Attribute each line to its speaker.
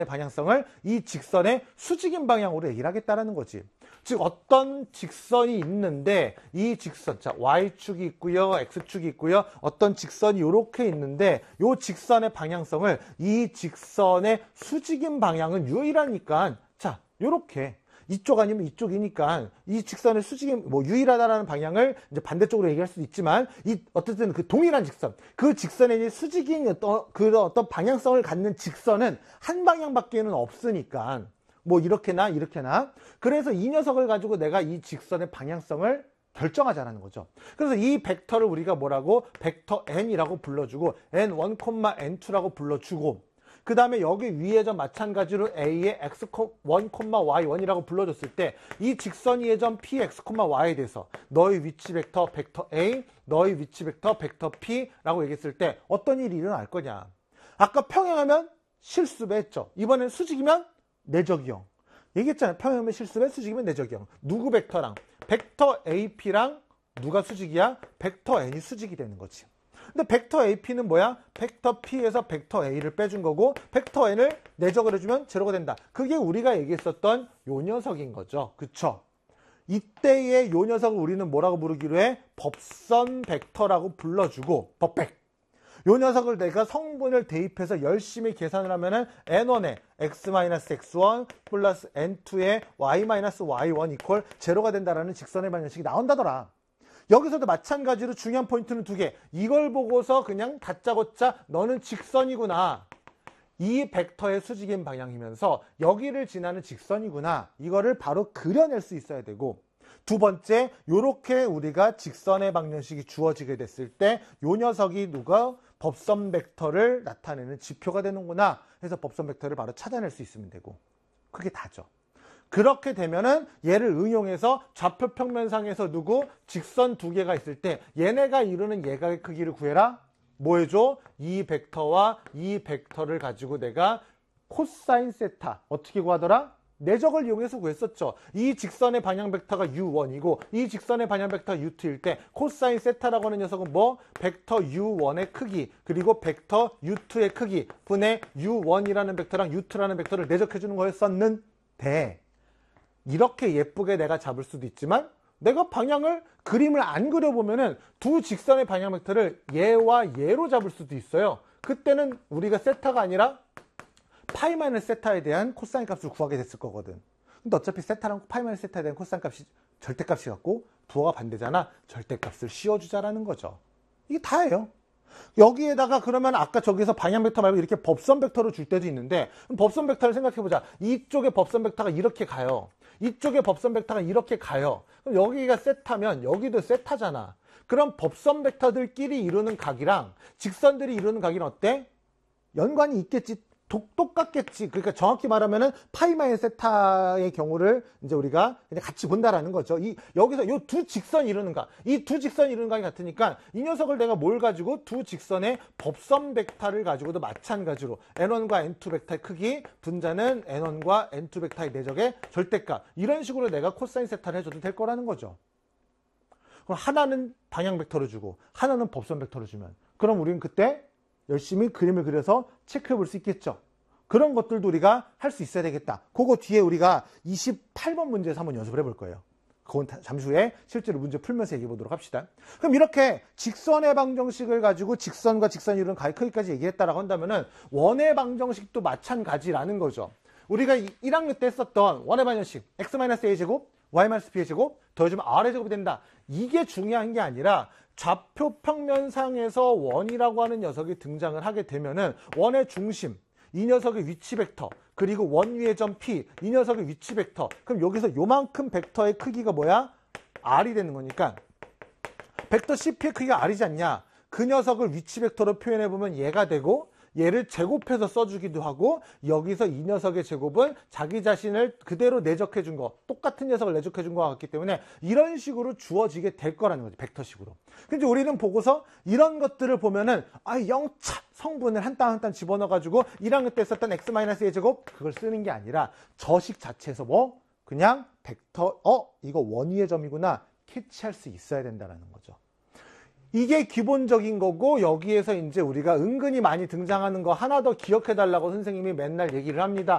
Speaker 1: 방향성을 이 직선의 수직인 방향으로 얘기를 하겠다라는 거지. 즉 어떤 직선이 있는데 이 직선, 자 Y축이 있고요, X축이 있고요. 어떤 직선이 이렇게 있는데 이 직선의 방향성을 이 직선의 수직인 방향은 유일하니까 자 이렇게 이쪽 아니면 이쪽이니까 이 직선의 수직이 뭐 유일하다라는 방향을 이제 반대쪽으로 얘기할 수도 있지만 어쨌든 그 동일한 직선, 그 직선의 수직인 어떤 방향성을 갖는 직선은 한 방향밖에는 없으니까 뭐 이렇게나 이렇게나 그래서 이 녀석을 가지고 내가 이 직선의 방향성을 결정하자는 거죠. 그래서 이 벡터를 우리가 뭐라고 벡터 n이라고 불러주고 n1, n2라고 불러주고 그 다음에 여기 위에 점 마찬가지로 A의 x1, y1이라고 불러줬을 때 이 직선 위의 점 px, y에 대해서 너의 위치 벡터 A, 너의 위치 벡터 P라고 얘기했을 때 어떤 일이 일어날 거냐. 아까 평행하면 실수배 했죠. 이번엔 수직이면 내적이형. 얘기했잖아요. 평행하면 실수배, 수직이면 내적이형. 누구 벡터랑 벡터 AP랑 누가 수직이야? 벡터 N이 수직이 되는 거지. 근데 벡터 AP는 뭐야? 벡터 P에서 벡터 A를 빼준 거고 벡터 N을 내적을 해주면 제로가 된다. 그게 우리가 얘기했었던 요 녀석인 거죠. 그쵸? 이때의 요 녀석을 우리는 뭐라고 부르기로 해? 법선 벡터라고 불러주고 법벡. 요 녀석을 내가 성분을 대입해서 열심히 계산을 하면은 N1에 x-x1 플러스 N2에 y-y1 이퀄 제로가 된다라는 직선의 방정식이 나온다더라. 여기서도 마찬가지로 중요한 포인트는 두 개. 이걸 보고서 그냥 다짜고짜 너는 직선이구나. 이 벡터의 수직인 방향이면서 여기를 지나는 직선이구나. 이거를 바로 그려낼 수 있어야 되고 두 번째, 요렇게 우리가 직선의 방정식이 주어지게 됐을 때 요 녀석이 누가 법선 벡터를 나타내는 지표가 되는구나. 해서 법선 벡터를 바로 찾아낼 수 있으면 되고 그게 다죠. 그렇게 되면은 얘를 응용해서 좌표 평면상에서 누구 직선 두 개가 있을 때 얘네가 이루는 예각의 크기를 구해라. 뭐 해줘? 이 벡터와 이 벡터를 가지고 내가 코사인 세타 어떻게 구하더라? 내적을 이용해서 구했었죠. 이 직선의 방향 벡터가 u1이고 이 직선의 방향 벡터가 u2일 때 코사인 세타라고 하는 녀석은 뭐? 벡터 u1의 크기 그리고 벡터 u2의 크기 분의 u1이라는 벡터랑 u2라는 벡터를 내적해주는 거였었는데 이렇게 예쁘게 내가 잡을 수도 있지만 내가 방향을 그림을 안 그려보면은 두 직선의 방향 벡터를 얘와 얘로 잡을 수도 있어요. 그때는 우리가 세타가 아니라 파이 마이너스 세타에 대한 코사인 값을 구하게 됐을 거거든. 근데 어차피 세타랑 파이 마이너스 세타에 대한 코사인 값이 절대값이 같고 부호가 반대잖아. 절대값을 씌워주자라는 거죠. 이게 다예요. 여기에다가 그러면 아까 저기서 방향 벡터 말고 이렇게 법선 벡터로 줄 때도 있는데 법선 벡터를 생각해보자. 이쪽에 법선 벡터가 이렇게 가요. 이쪽에 법선 벡터가 이렇게 가요. 그럼 여기가 세타면 여기도 세타잖아. 그럼 법선 벡터들끼리 이루는 각이랑 직선들이 이루는 각이는 어때? 연관이 있겠지. 똑같겠지. 그러니까 정확히 말하면은 파이 마이너스 세타의 경우를 이제 우리가 같이 본다라는 거죠. 여기서 이 두 직선이 이루는 각, 이 두 직선이 이루는 각이 같으니까 이 녀석을 내가 뭘 가지고 두 직선의 법선 벡터를 가지고도 마찬가지로 n1과 n2 벡터의 크기, 분자는 n1과 n2 벡터의 내적의 절대값 이런 식으로 내가 코사인 세타를 해줘도 될 거라는 거죠. 그럼 하나는 방향 벡터를 주고 하나는 법선 벡터를 주면 그럼 우리는 그때 열심히 그림을 그려서 체크해 볼 수 있겠죠. 그런 것들도 우리가 할 수 있어야 되겠다. 그거 뒤에 우리가 28번 문제에서 한번 연습을 해볼 거예요. 그건 잠시 후에 실제로 문제 풀면서 얘기해 보도록 합시다. 그럼 이렇게 직선의 방정식을 가지고 직선과 직선이 이루는 각의 크기까지 얘기했다라고 한다면은 원의 방정식도 마찬가지라는 거죠. 우리가 1학년 때 했었던 원의 방정식 x-a제곱, y-b제곱 더해주면 r의 제곱이 된다. 이게 중요한 게 아니라 좌표 평면상에서 원이라고 하는 녀석이 등장을 하게 되면은 원의 중심, 이 녀석의 위치 벡터, 그리고 원 위의 점 P, 이 녀석의 위치 벡터. 그럼 여기서 요만큼 벡터의 크기가 뭐야? R이 되는 거니까 벡터 CP의 크기가 R이지 않냐? 그 녀석을 위치 벡터로 표현해보면 얘가 되고 얘를 제곱해서 써주기도 하고 여기서 이 녀석의 제곱은 자기 자신을 그대로 내적해 준 거, 똑같은 녀석을 내적해 준 것 같기 때문에 이런 식으로 주어지게 될 거라는 거죠. 벡터식으로. 근데 우리는 보고서 이런 것들을 보면은 영차 성분을 한 땀 한 땀 집어넣어가지고 1학년 때 썼던 x-a 제곱 그걸 쓰는 게 아니라 저식 자체에서 뭐 그냥 벡터 이거 원위의 점이구나 캐치할 수 있어야 된다는 거죠. 이게 기본적인 거고 여기에서 이제 우리가 은근히 많이 등장하는 거 하나 더 기억해 달라고 선생님이 맨날 얘기를 합니다.